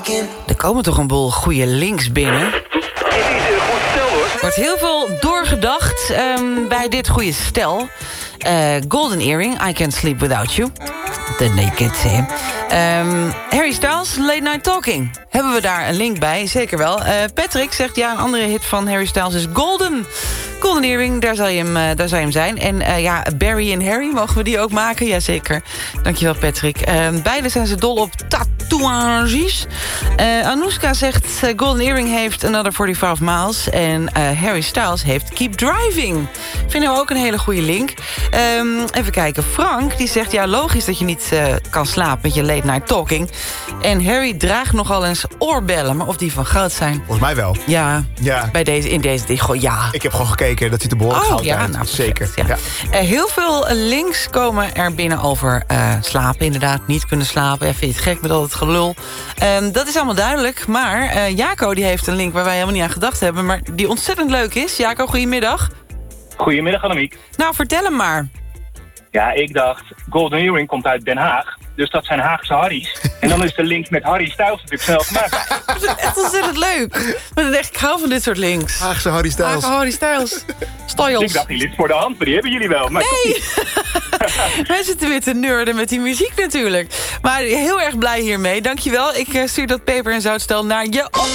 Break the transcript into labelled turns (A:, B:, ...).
A: Er komen toch een boel goede links binnen. Wordt heel veel doorgedacht bij dit goede stel. Golden Earring, I Can't Sleep Without You. The Naked. Harry Styles, Late Night Talking. Hebben we daar een link bij? Zeker wel. Patrick zegt, ja, een andere hit van Harry Styles is Golden Earring, daar zou je hem zijn. En Barry en Harry, mogen we die ook maken? Jazeker. Dankjewel, Patrick. Beide zijn ze dol op tatoeages. Anoushka zegt, Golden Earring heeft Another 45 Miles. En Harry Styles heeft Keep Driving. Vinden we ook een hele goede link. Even kijken. Frank, die zegt, ja, logisch dat je niet kan slapen met je late night talking. En Harry draagt nogal eens oorbellen, maar of die van goud zijn.
B: Volgens mij wel.
A: Ja. In deze ja.
B: Ik heb gewoon gekeken dat hij te behoorlijk goud
A: ja,
B: uit.
A: nou,
B: zeker.
A: Ja. Heel veel links komen er binnen over slapen. Inderdaad, niet kunnen slapen. Vind je het gek met al het gelul? Dat is allemaal duidelijk. Maar Jaco die heeft een link waar wij helemaal niet aan gedacht hebben, maar die ontzettend leuk is. Jaco, goedemiddag.
C: Goedemiddag, Annemiek.
A: Nou, vertel hem maar.
C: Ja, ik dacht, Golden Earring komt uit Den Haag. Dus dat zijn Haagse Harry's. En dan is de link met Harry Styles natuurlijk snel gemaakt.
A: Dat is echt ontzettend leuk. Maar dan echt, ik hou van dit soort links.
B: Haagse Harry Styles.
A: Haagse Harry Styles. Styles.
C: Ik dacht, die ligt voor de hand, maar die hebben jullie wel. Maar
A: nee! Wij zitten weer te nerden met die muziek natuurlijk. Maar heel erg blij hiermee. Dankjewel. Ik stuur dat peper- en zoutstel naar je op.